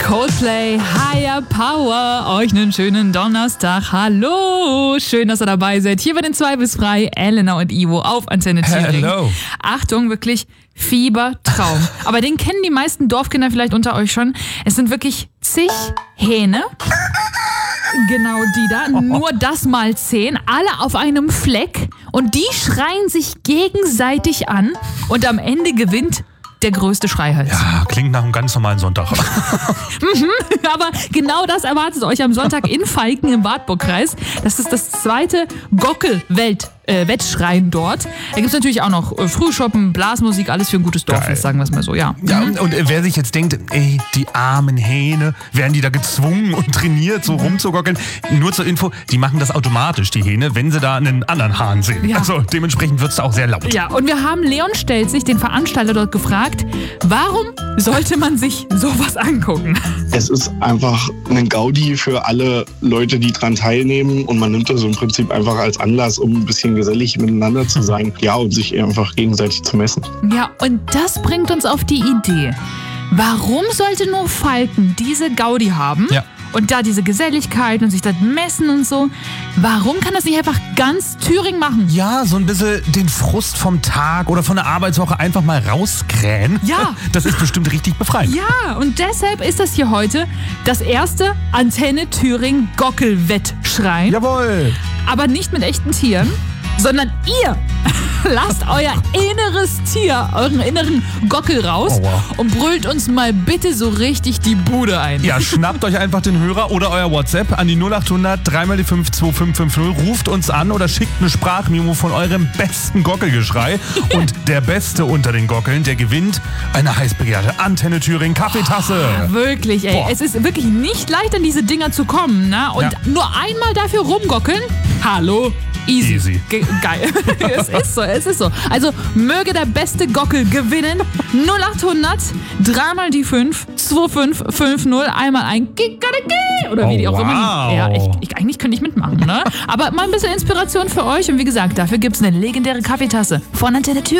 Coldplay, Higher Power. Euch einen schönen Donnerstag. Hallo, schön, dass ihr dabei seid. Hier bei den 2 bis frei, Elena und Ivo auf Antenne Thüringen. Hello. Achtung, wirklich Fiebertraum. Aber den kennen die meisten Dorfkinder vielleicht unter euch schon. Es sind wirklich zig Hähne. Genau die da, nur das mal 10, alle auf einem Fleck und die schreien sich gegenseitig an und am Ende gewinnt der größte Schreihals. Ja, klingt nach einem ganz normalen Sonntag. Aber genau das erwartet euch am Sonntag in Falken im Wartburgkreis. Das ist das zweite Gockel-Wettschreien dort. Da gibt es natürlich auch noch Frühschoppen, Blasmusik, alles für ein gutes Dorffest, sagen wir es mal so, ja. Ja, und wer sich jetzt denkt, ey, die armen Hähne, werden die da gezwungen und trainiert, so rumzugockeln? Nur zur Info, die machen das automatisch, die Hähne, wenn sie da einen anderen Hahn sehen. Ja. Also dementsprechend wird es da auch sehr laut. Ja, und wir haben Leon Stelzig, den Veranstalter, dort gefragt, warum sollte man sich sowas angucken? Es ist einfach ein Gaudi für alle Leute, die dran teilnehmen und man nimmt das im Prinzip einfach als Anlass, um ein bisschen gesellig miteinander zu sein, ja, und sich einfach gegenseitig zu messen. Ja, und das bringt uns auf die Idee. Warum sollte nur Falken diese Gaudi haben? Ja. Und da diese Geselligkeit und sich das messen und so. Warum kann das nicht einfach ganz Thüringen machen? Ja, so ein bisschen den Frust vom Tag oder von der Arbeitswoche einfach mal rauskrähen. Ja. Das ist bestimmt richtig befreiend. Ja, und deshalb ist das hier heute das erste Antenne Thüringen Gockelwettschreien. Jawohl. Aber nicht mit echten Tieren, sondern ihr lasst euer inneres Tier, euren inneren Gockel raus und brüllt uns mal bitte so richtig die Bude ein. Ja, schnappt euch einfach den Hörer oder euer WhatsApp an die 0800 3 die 5 2550, ruft uns an oder schickt eine Sprachmemo von eurem besten Gockelgeschrei. Und der Beste unter den Gockeln, der gewinnt eine heiß begehrte Antenne Thüringen Kaffeetasse. Wirklich, ey. Boah. Es ist wirklich nicht leicht, an diese Dinger zu kommen, ne? Und nur einmal dafür rumgockeln, hallo, easy. Geil. Es ist so. Also möge der beste Gockel gewinnen. 0800 3 die 5 2550 einmal ein Gigadegi oder wie die auch immer. Ja, eigentlich könnte ich mitmachen, ne? Aber mal ein bisschen Inspiration für euch und wie gesagt, dafür gibt's eine legendäre Kaffeetasse von Antenne Thüringen.